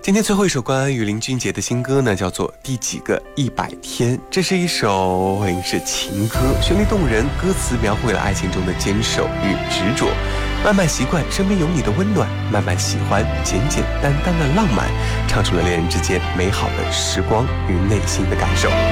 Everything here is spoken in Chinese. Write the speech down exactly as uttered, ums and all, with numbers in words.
今天最后一首关于林俊杰的新歌呢，叫做《第几个一百天》。这是一首林氏情歌，旋律动人，歌词描绘了爱情中的坚守与执着。慢慢习惯身边有你的温暖，慢慢喜欢简简单单的浪漫，唱出了恋人之间美好的时光与内心的感受。